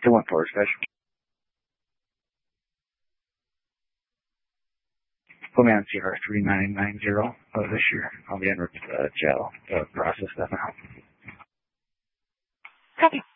2-1 forward special. Put me on CR 3990 of this year. I'll be in jail to process that now. Copy.